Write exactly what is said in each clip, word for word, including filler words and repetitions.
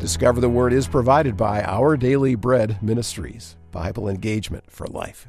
Discover the Word is provided by Our Daily Bread Ministries, Bible engagement for life.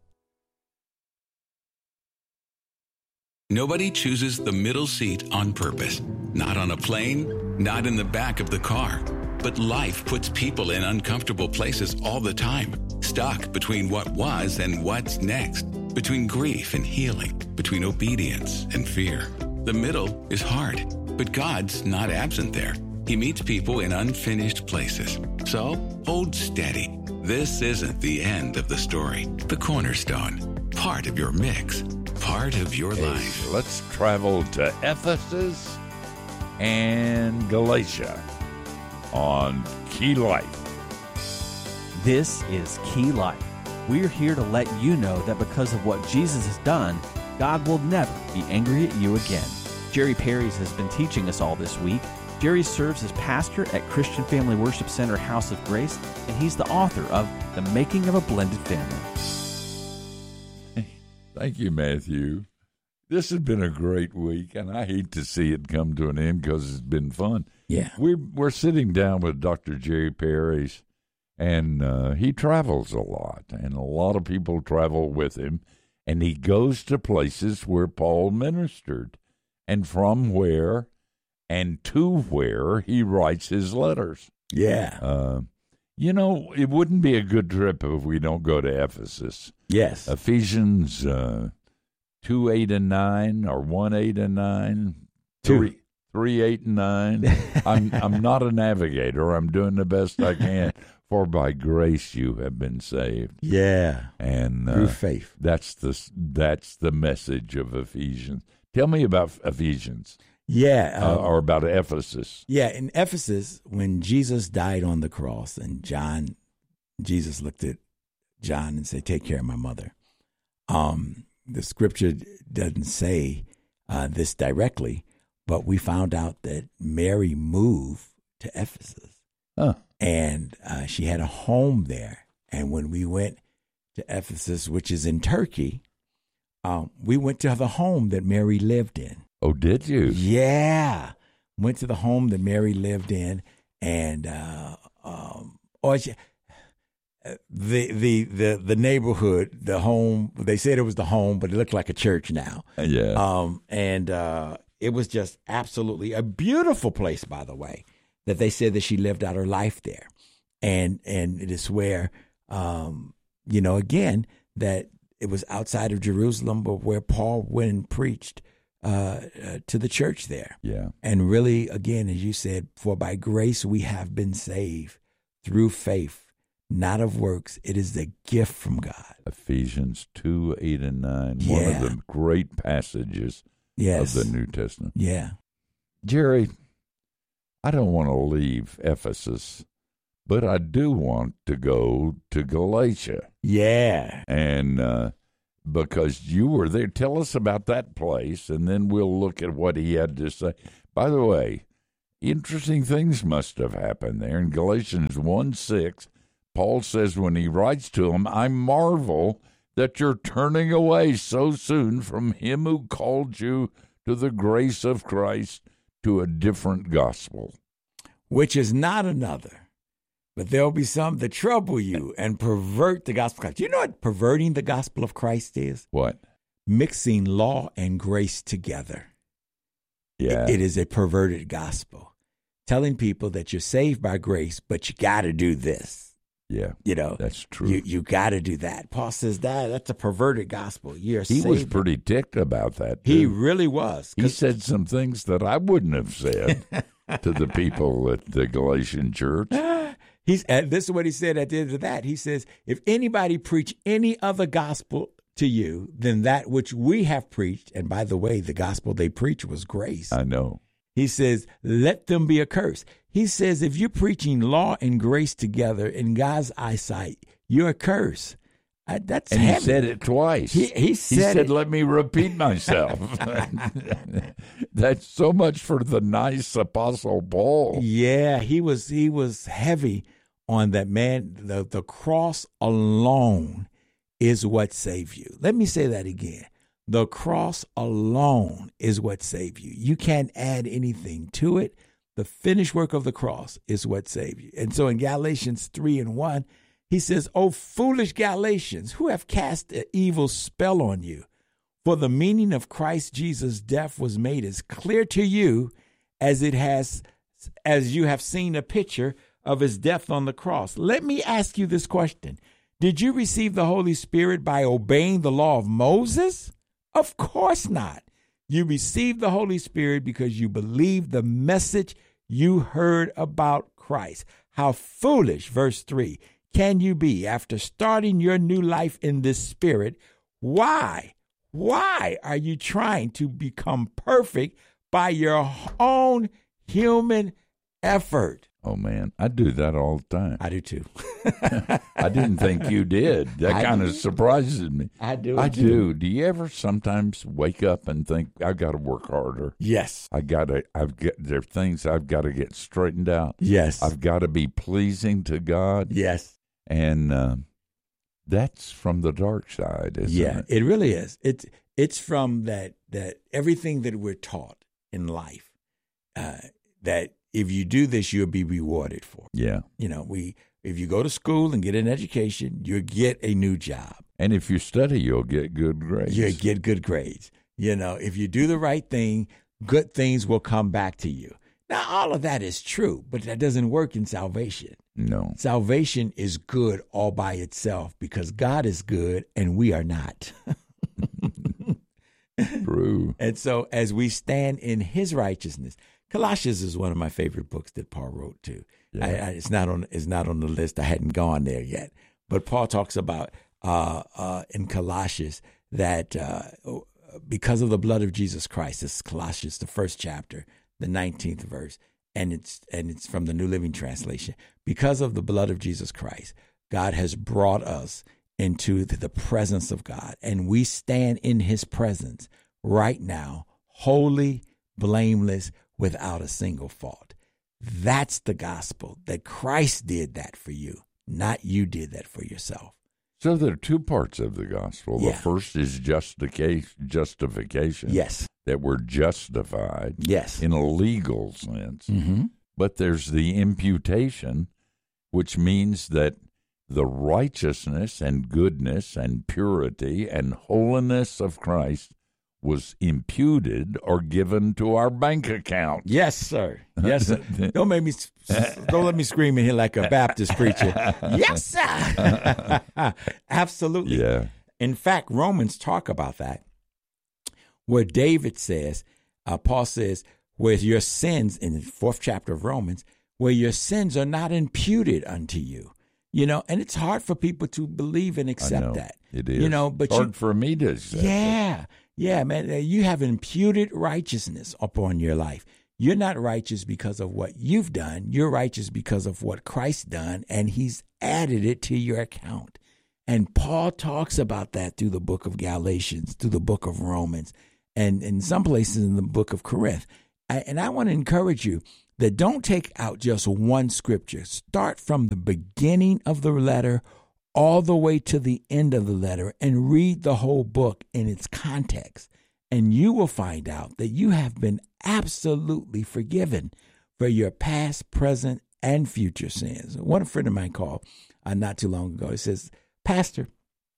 Nobody chooses the middle seat on purpose. Not on a plane, not in the back of the car. But life puts people in uncomfortable places all the time, stuck between what was and what's next, between grief and healing, between obedience and fear. The middle is hard, but God's not absent there. He meets people in unfinished places. So, hold steady. This isn't the end of the story. The Cornerstone, part of your mix, part of your hey, life. Let's travel to Ephesus and Galatia on Key Life. This is Key Life. We're here to let you know that because of what Jesus has done, God will never be angry at you again. Jerry Parries has been teaching us all this week. Jerry serves as pastor at Christian Family Worship Center House of Grace, and he's the author of The Making of a Blended Family. Thank you, Matthew. This has been a great week, and I hate to see it come to an end because it's been fun. Yeah. We're, we're sitting down with Doctor Jerry Parries, and uh, he travels a lot, and a lot of people travel with him, and he goes to places where Paul ministered, and from where and to where he writes his letters. Yeah. Uh, you know, it wouldn't be a good trip if we don't go to Ephesus. Yes. Ephesians uh, two, eight, and nine, or one, eight, and nine. Two. Three, three, eight, and nine. I'm I'm not a navigator. I'm doing the best I can. For by grace you have been saved. Yeah. And uh, through faith. That's the that's the message of Ephesians. Tell me about Ephesians. Yeah. Uh, Um, or about Ephesus. Yeah, in Ephesus, when Jesus died on the cross, and John, Jesus looked at John and said, "Take care of my mother." Um, the scripture doesn't say uh, this directly, but we found out that Mary moved to Ephesus, Huh. and uh, she had a home there. And when we went to Ephesus, which is in Turkey, um, we went to the home that Mary lived in. Oh, did you? Yeah. Went to the home that Mary lived in, and uh, um, or she, the the the the neighborhood, the home. They said it was the home, but it looked like a church now. Yeah. Um, and uh, it was just absolutely a beautiful place, by the way. That they said that she lived out her life there, and and it is where, um, you know, again that it was outside of Jerusalem, but where Paul went and preached. Uh, uh, to the church there. Yeah. And really, again, as you said, for by grace we have been saved through faith, not of works. It is the gift from God. Ephesians two, eight, and nine. Yeah. One of the great passages Yes. of the New Testament. Yeah. Jerry, I don't want to leave Ephesus, but I do want to go to Galatia. Yeah. And uh, because you were there, tell us about that place, and then we'll look at what he had to say. By the way, interesting things must have happened there. In Galatians one six, Paul says when he writes to them, I marvel that you're turning away so soon from him who called you to the grace of Christ to a different gospel. Which is not another. But there'll be some that trouble you and pervert the gospel of Christ. You know what perverting the gospel of Christ is? What? Mixing law and grace together. Yeah. It, it is a perverted gospel. Telling people that you're saved by grace, but you got to do this. Yeah. You know, that's true. You you got to do that. Paul says that that's a perverted gospel. You're he saved. was pretty ticked about that, too. He really was. He said some things that I wouldn't have said to the people at the Galatian church. He's, and this is what he said at the end of that. He says, if anybody preach any other gospel to you than that which we have preached, and by the way, the gospel they preached was grace. I know. He says, let them be accursed. He says, if you're preaching law and grace together in God's eyesight, you're accursed. I, that's and heavy. he said it twice. He, he said, he said it. let me repeat myself. That's so much for the nice Apostle Paul. Yeah, he was he was heavy on that, man. The, the cross alone is what saves you. Let me say that again. The cross alone is what saves you. You can't add anything to it. The finished work of the cross is what saved you. And so in Galatians three and one, he says, "O foolish Galatians, who have cast an evil spell on you? For the meaning of Christ Jesus' death was made as clear to you as it has, as you have seen a picture of his death on the cross." Let me ask you this question. Did you receive the Holy Spirit by obeying the law of Moses? Of course not. You received the Holy Spirit because you believed the message you heard about Christ. How foolish, verse three, can you be after starting your new life in this spirit? Why? Why are you trying to become perfect by your own human effort? Oh, man, I do that all the time. I do too. I didn't think you did. That kind of surprises me. I do. I too. do. Do you ever sometimes wake up and think, I've got to work harder? Yes. I got to, I've got, there are things I've got to get straightened out. Yes. I've got to be pleasing to God. Yes. And uh, that's from the dark side, isn't yeah, it? it really is. It's, it's from that, that everything that we're taught in life, uh, that if you do this, you'll be rewarded for. Yeah. You know, we if you go to school and get an education, you'll get a new job. And if you study, you'll get good grades. You'll get good grades. You know, if you do the right thing, good things will come back to you. Now, all of that is true, but that doesn't work in salvation. No. Salvation is good all by itself because God is good and we are not. True. And so as we stand in his righteousness, Colossians is one of my favorite books that Paul wrote too. Yeah. I, I, it's not on it's not on the list. I hadn't gone there yet. But Paul talks about uh, uh, in Colossians that uh, because of the blood of Jesus Christ, this is Colossians, the first chapter, the nineteenth verse, and it's and it's from the New Living Translation. Because of the blood of Jesus Christ, God has brought us into the presence of God, and we stand in his presence right now, holy, blameless, without a single fault. That's the gospel, that Christ did that for you, not you did that for yourself. So there are two parts of the gospel. Yeah. The first is justification, justification. Yes. That we're justified. Yes. In a legal sense. Mm-hmm. But there's the imputation, which means that the righteousness and goodness and purity and holiness of Christ was imputed or given to our bank account. Yes, sir. Yes, sir. Don't make me. Don't let me scream in here like a Baptist preacher. Yes, sir. Absolutely. Yeah. In fact, Romans talk about that, where David says, uh, Paul says, where your sins in the fourth chapter of Romans, where your sins are not imputed unto you. You know, and it's hard for people to believe and accept I know. that. It is. You know, but hard you, for me to accept. Yeah. It. Yeah, man. You have imputed righteousness upon your life. You're not righteous because of what you've done. You're righteous because of what Christ's done, and he's added it to your account. And Paul talks about that through the book of Galatians, through the book of Romans, and in some places in the book of Corinth. And I want to encourage you that don't take out just one scripture. Start from the beginning of the letter all the way to the end of the letter and read the whole book in its context. And you will find out that you have been absolutely forgiven for your past, present, and future sins. One friend of mine called uh, not too long ago. He says, Pastor,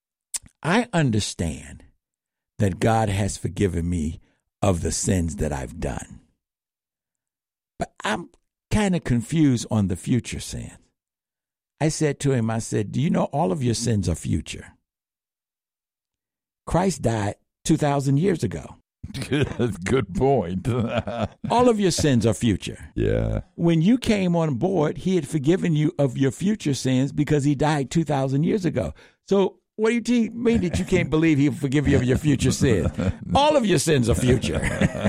I understand that God has forgiven me of the sins that I've done, but I'm kind of confused on the future sins. I said to him, I said, do you know all of your sins are future? Christ died two thousand years ago. Good, good point. All of your sins are future. Yeah. When you came on board, he had forgiven you of your future sins because he died two thousand years ago. So what do you te- mean that you can't believe he'll forgive you of your future sins? All of your sins are future.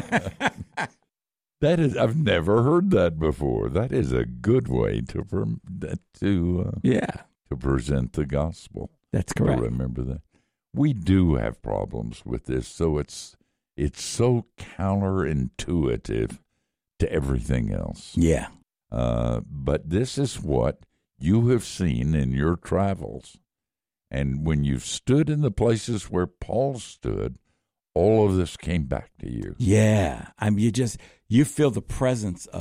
That is, I've never heard that before. That is a good way to to uh, yeah to present the gospel. That's correct. I remember that. We do have problems with this, so it's it's so counterintuitive to everything else. Yeah. Uh, but this is what you have seen in your travels, and when you've stood in the places where Paul stood, all of this came back to you. Yeah. I mean, you just, you feel the presence of,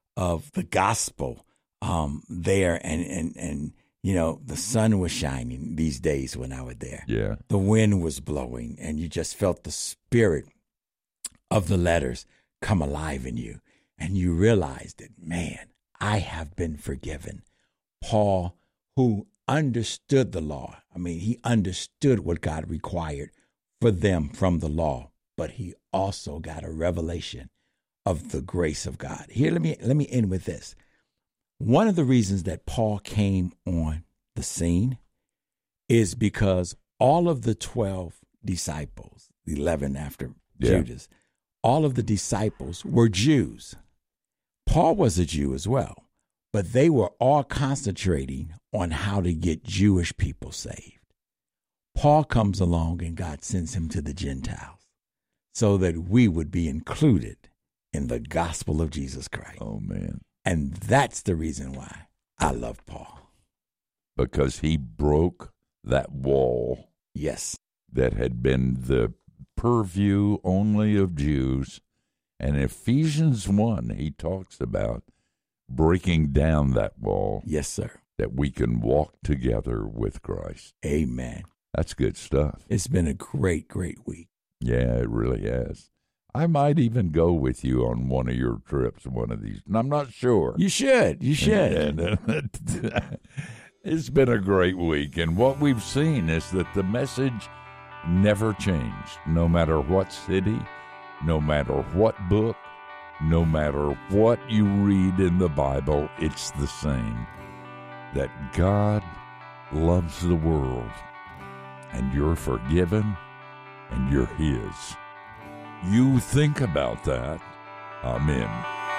of the gospel um, there. And, and, and, you know, the sun was shining these days when I was there. Yeah. The wind was blowing, and you just felt the spirit of the letters come alive in you. And you realized that, man, I have been forgiven. Paul, who understood the law, I mean, he understood what God required for them from the law, but he also got a revelation of the grace of God. Here, let me let me end with this. One of the reasons that Paul came on the scene is because all of the twelve disciples, eleven after Yeah. Judas, all of the disciples were Jews. Paul was a Jew as well, but they were all concentrating on how to get Jewish people saved. Paul comes along and God sends him to the Gentiles so that we would be included in the gospel of Jesus Christ. Oh, man. And that's the reason why I love Paul. Because he broke that wall Yes. that had been the purview only of Jews. And in Ephesians one, he talks about breaking down that wall Yes, sir. that we can walk together with Christ. Amen. That's good stuff. It's been a great, great week. Yeah, it really has. I might even go with you on one of your trips one of these. And I'm not sure. You should. You should. And, uh, it's been a great week. And what we've seen is that the message never changed, no matter what city, no matter what book, no matter what you read in the Bible, it's the same. That God loves the world, and you're forgiven, and you're His. You think about that. Amen.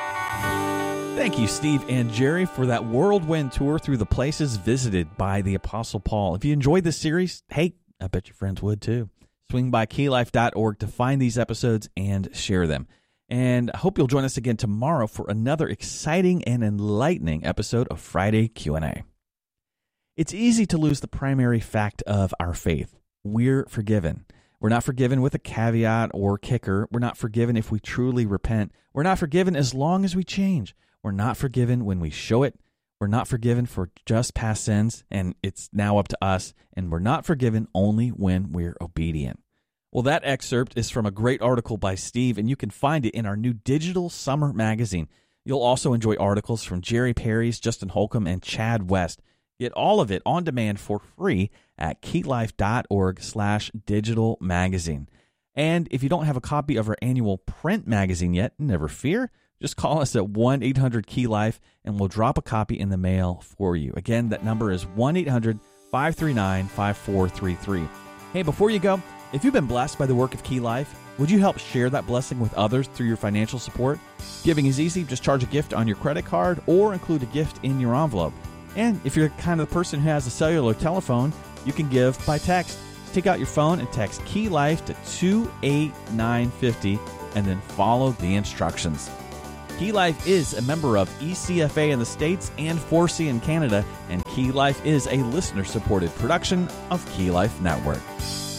Thank you, Steve and Jerry, for that whirlwind tour through the places visited by the Apostle Paul. If you enjoyed this series, hey, I bet your friends would too. Swing by key life dot org to find these episodes and share them. And I hope you'll join us again tomorrow for another exciting and enlightening episode of Friday Q and A. It's easy to lose the primary fact of our faith. We're forgiven. We're not forgiven with a caveat or kicker. We're not forgiven if we truly repent. We're not forgiven as long as we change. We're not forgiven when we show it. We're not forgiven for just past sins, and it's now up to us. And we're not forgiven only when we're obedient. Well, that excerpt is from a great article by Steve, and you can find it in our new digital summer magazine. You'll also enjoy articles from Jerry Perry's, Justin Holcomb, and Chad West. Get all of it on demand for free at key life dot org slash digital magazine. And if you don't have a copy of our annual print magazine yet, never fear. Just call us at one eight hundred key life and we'll drop a copy in the mail for you. Again, that number is one eight hundred five three nine five four three three. Hey, before you go, if you've been blessed by the work of Key Life, would you help share that blessing with others through your financial support? Giving is easy. Just charge a gift on your credit card or include a gift in your envelope. And if you're kind of the person who has a cellular telephone, you can give by text. Take out your phone and text Key Life to two eight nine five zero and then follow the instructions. Key Life is a member of E C F A in the States and four C in Canada, and Key Life is a listener-supported production of Key Life Network.